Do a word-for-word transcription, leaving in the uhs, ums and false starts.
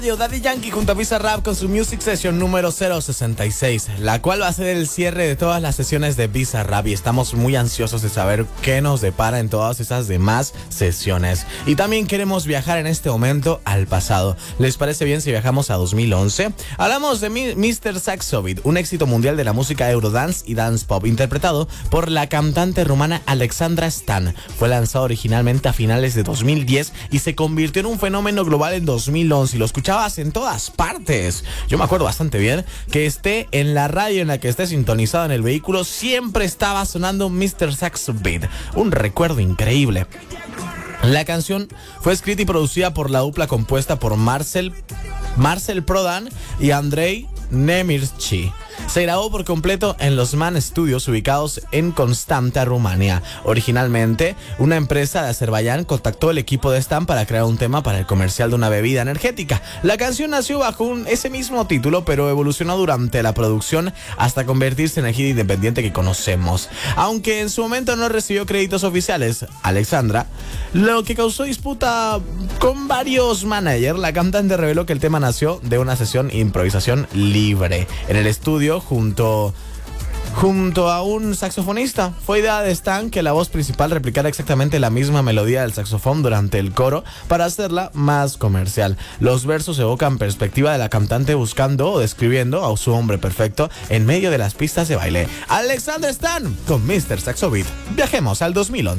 Daddy Yankee junto a Bizarrap con su Music Session número cero sesenta y seis, la cual va a ser el cierre de todas las sesiones de Bizarrap y estamos muy ansiosos de saber qué nos depara en todas esas demás sesiones. Y también queremos viajar en este momento al pasado. ¿Les parece bien si viajamos a dos mil once? Hablamos de mister Saxo Beat, un éxito mundial de la música Eurodance y Dance Pop, interpretado por la cantante rumana Alexandra Stan. Fue lanzado originalmente a finales de dos mil diez y se convirtió en un fenómeno global en dos mil once y lo escuchamos en todas partes. Yo me acuerdo bastante bien que esté en la radio en la que esté sintonizado en el vehículo, siempre estaba sonando mister Saxo Beat. Un recuerdo increíble. La canción fue escrita y producida por la dupla compuesta por Marcel, Marcel Prodan y Andrei Nemirchi. Se grabó por completo en los Man Studios ubicados en Constanta, Rumania. Originalmente, una empresa de Azerbaiyán contactó el equipo de Stan para crear un tema para el comercial de una bebida energética. La canción nació bajo un, ese mismo título, pero evolucionó durante la producción hasta convertirse en el hit independiente que conocemos. Aunque en su momento no recibió créditos oficiales, Alexandra, lo que causó disputa con varios managers, la cantante reveló que el tema nació de una sesión improvisación libre en el estudio junto junto a un saxofonista. Fue idea de Stan que la voz principal replicara exactamente la misma melodía del saxofón durante el coro para hacerla más comercial. Los versos evocan perspectiva de la cantante buscando o describiendo a su hombre perfecto en medio de las pistas de baile. Alexandra Stan con mister Saxo Beat. Viajemos al dos mil once.